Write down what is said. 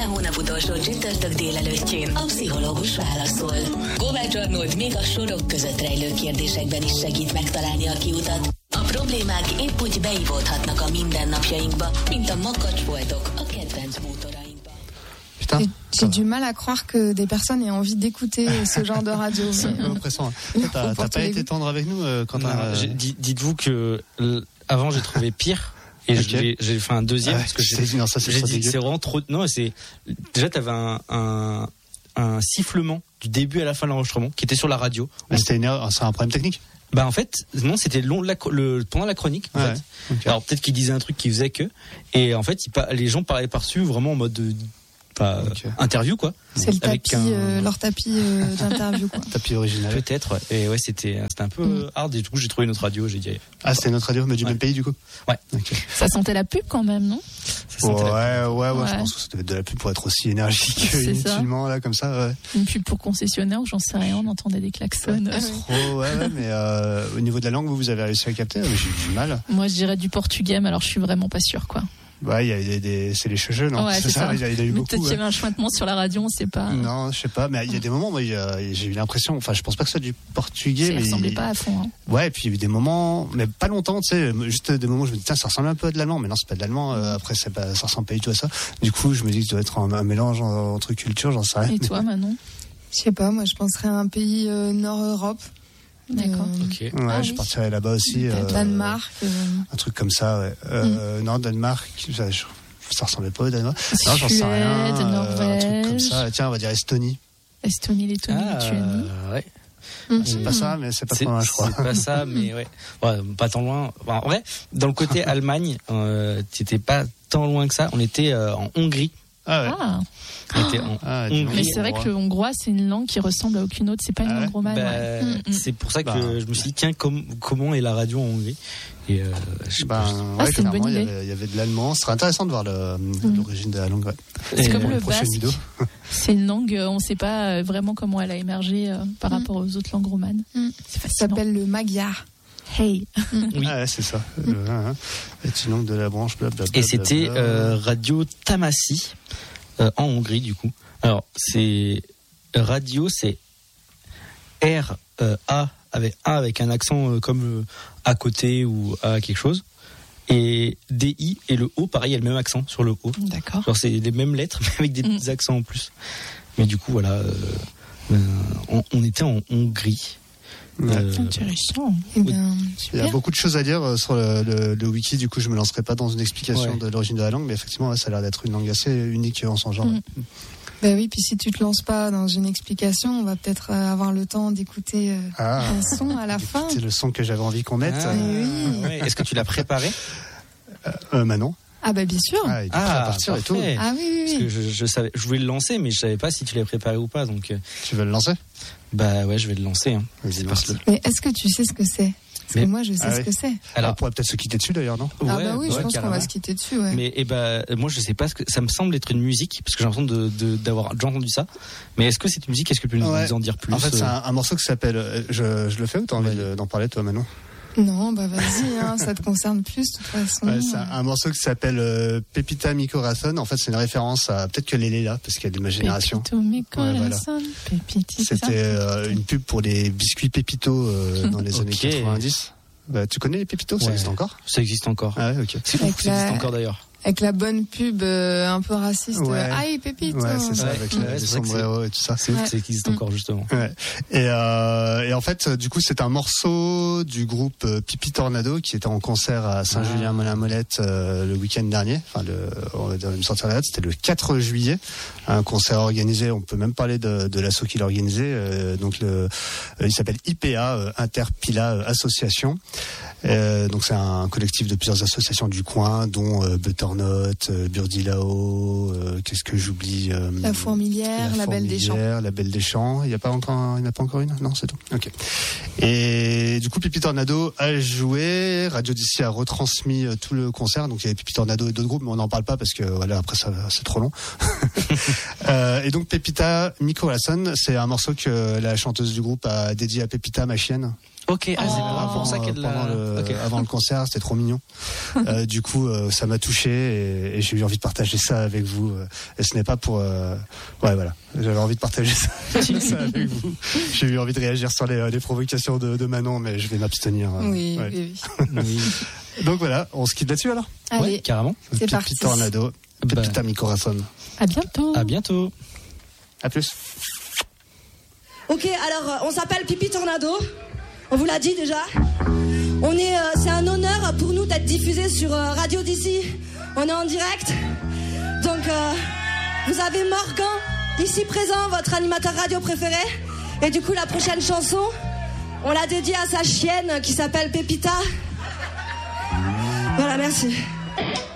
Minden hónap utolsó csütörtök délelőttjén a pszichológus válaszol. Kovács Arnold még a sorok között rejlő kérdésekben is segít megtalálni a kiutat. A problémák épp úgy beivódhatnak a mindennapjainkba, mint a makacsfoltok a kedvenc bútorainkba. J'ai du mal à croire que des personnes aient envie d'écouter ce genre de radio. C'est un peu oppressant. T'as pas été tendre avec nous quand dites-vous que avant j'ai trouvé pire. Et okay. j'ai fait un deuxième parce que j'ai dit que c'est vraiment trop. Non, c'est déjà t'avais un sifflement du début à la fin de l'enregistrement qui était sur la radio. C'est un problème technique. Bah en fait non, c'était pendant la chronique en fait. Okay. Alors peut-être qu'il disait un truc qui faisait que, et en fait les gens parlaient par-dessus vraiment en mode interview quoi. C'est le tapis, leur tapis d'interview quoi. Tapis original. Peut-être. Et ouais, c'était un peu hard. Et du coup, j'ai trouvé une autre radio. J'ai dit. C'était notre radio, mais du même pays du coup. Ouais. Okay. Ça sentait la pub quand même, non? Ouais. Je pense que ça devait être de la pub pour être aussi énergique inutilement là comme ça. Ouais. Une pub pour concessionnaire, j'en sais rien. On entendait des klaxons. Mais au niveau de la langue, vous avez réussi à capter? J'ai eu du mal. Moi, je dirais du portugais, mais alors je suis vraiment pas sûre quoi. Ouais, il y a c'est les cheveux, non? Ouais, c'est ça. Il y a eu beaucoup. Peut-être qu'il y avait un chointement sur la radio, on sait pas. Non, je sais pas, mais il y a des moments, moi, j'ai eu l'impression, enfin, je pense pas que ce soit du portugais, mais. Ça ressemblait pas à fond, hein. Ouais, et puis il y a eu des moments, mais pas longtemps, tu sais, juste des moments où je me dis, tiens, ça ressemble un peu à de l'allemand, mais non, c'est pas de l'allemand, après, ça ressemble pas du tout à ça. Du coup, je me dis que ça doit être un mélange entre cultures, j'en sais rien. Et toi, Manon? Je sais pas, moi, je penserais à un pays Nord-Europe. D'accord. Ok. Ouais, je partirais là-bas aussi. Danemark. Un truc comme ça, ouais. Non, Danemark, ça ressemblait pas au Danemark. Non, j'en sais rien. Norvège. Un truc comme ça. Tiens, on va dire Estonie. Lettonie, Lituanie. Ouais. C'est pas ça, mais c'est pas trop loin, je crois. C'est pas ça, mais ouais. Pas tant loin. En vrai, dans le côté Allemagne, t'étais pas tant loin que ça. On était en Hongrie. On était en Hongrie. Mais c'est vrai que le hongrois, c'est une langue qui ressemble à aucune autre. C'est pas une langue romane. C'est pour ça que je me suis dit, tiens, comment est la radio en Hongrie? Et c'est une bonne idée. Il y avait de l'allemand. Ce serait intéressant de voir l'origine de la langue. Ouais. C'est comme le basque. C'est une langue, on ne sait pas vraiment comment elle a émergé par rapport aux autres langues romanes. C'est fascinant. Ça s'appelle le magyar. Hey. Oui. C'est ça. C'est une langue de la branche. Et c'était Radio Tamassi en Hongrie du coup. Alors c'est radio, c'est R-A avec un accent comme à côté ou à quelque chose. Et D-I et le O, pareil, il y a le même accent sur le O. D'accord. Genre c'est les mêmes lettres, mais avec des petits accents en plus. Mais du coup, voilà, on était en Hongrie. Intéressant. Il y a beaucoup de choses à dire sur le wiki, du coup je me lancerai pas dans une explication de l'origine de la langue, mais effectivement ça a l'air d'être une langue assez unique en son genre. Ben oui, puis si tu te lances pas dans une explication, on va peut-être avoir le temps d'écouter un son à la fin. C'est le son que j'avais envie qu'on mette. Oui. Est-ce que tu l'as préparé? Ah Manon. bah bien sûr. Il est prêt à partir et tout. Ah oui. Parce que je voulais le lancer, mais je savais pas si tu l'avais préparé ou pas, donc. Tu veux le lancer? Bah ouais, je vais le lancer. Vas-y, lance-le. Mais est-ce que tu sais ce que c'est? Parce que moi, je sais ce que c'est. Alors, on pourrait peut-être se quitter dessus d'ailleurs, non? Ah bah oui, je pense qu'on va se quitter dessus, ouais. Mais moi, je sais pas ce que ça me semble être une musique, parce que j'ai l'impression d'avoir déjà entendu ça. Mais est-ce que cette musique, est-ce que tu peux nous en dire plus? En fait, c'est un morceau qui s'appelle. Je le fais ou t'as envie d'en parler, toi, Manon? Non, bah vas-y, ça te concerne plus de toute façon. Ouais, c'est un morceau qui s'appelle Pepita Mi Corazón. En fait, c'est une référence à peut-être que elle est là parce qu'elle est de ma génération. Pepito Mi Corazón, Pepiti. C'était une pub pour les biscuits Pepito dans les années 90. Tu connais les Pepito? Ça existe encore? Ça existe encore. Ah ouais, ok. C'est ouf, ça existe encore d'ailleurs. Avec la bonne pub un peu raciste. Aïe, Pépito. Ouais, c'est ça, avec les sombreros et tout ça. C'est ouf, ça existe encore, justement. Ouais. Et en fait, du coup, c'est un morceau du groupe Pipi Tornado qui était en concert à Saint-Julien-Molin-Molette le week-end dernier. Enfin, on va sortir la date, c'était le 4 juillet. Un concert organisé, on peut même parler de l'asso qui l'a organisé. Donc, il s'appelle IPA, Interpila Association. Donc, c'est un collectif de plusieurs associations du coin, dont Butternut, Burdilao, qu'est-ce que j'oublie? La Fourmilière, la Belle des Champs. La Belle des Champs. Il n'y a pas encore une? Non, c'est tout. Ok. Et du coup, Pipi Tornado a joué. Radio d'ici a retransmis tout le concert. Donc il y avait Pipi Tornado et d'autres groupes, mais on n'en parle pas parce que voilà, après ça, c'est trop long. Et donc Pepita Mi Corazón, c'est un morceau que la chanteuse du groupe a dédié à Pepita, ma chienne. Ok, c'est pour ça qu'elle avant le concert, c'était trop mignon. Du coup, ça m'a touché et j'ai eu envie de partager ça avec vous. Et ce n'est pas pour... voilà, j'avais envie de partager ça avec vous. J'ai eu envie de réagir sur les provocations de Manon, mais je vais m'abstenir. Oui. Donc voilà, on se quitte là-dessus alors. Allez, carrément. C'est parti. Pipi Tornado, Pepita mi corazón. À bientôt. À bientôt. À plus. Ok, alors on s'appelle Pipi Tornado. On vous l'a dit déjà. C'est un honneur pour nous d'être diffusés sur Radio d'ici. On est en direct. Donc vous avez Morgan ici présent, votre animateur radio préféré. Et du coup la prochaine chanson, on l'a dédiée à sa chienne qui s'appelle Pepita. Voilà, merci.